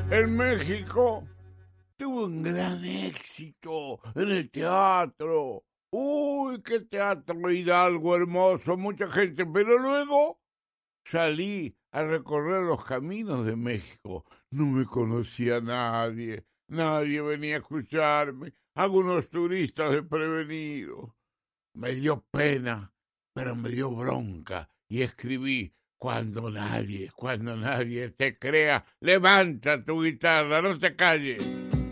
En México tuvo un gran éxito en el teatro. Uy, qué teatro Hidalgo hermoso, mucha gente, pero luego salí a recorrer los caminos de México. No me conocía nadie, nadie venía a escucharme, algunos turistas desprevenidos. Me dio pena, pero me dio bronca y escribí: cuando nadie te crea, levanta tu guitarra, no te calles.